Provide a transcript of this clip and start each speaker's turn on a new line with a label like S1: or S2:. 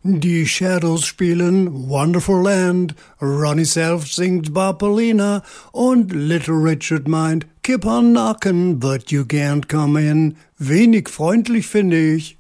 S1: Die Shadows spielen Wonderful Land, Ronnie Self singt Barpolina und Little Richard meint Keep on knockin', but you can't come in. Wenig freundlich, finde ich.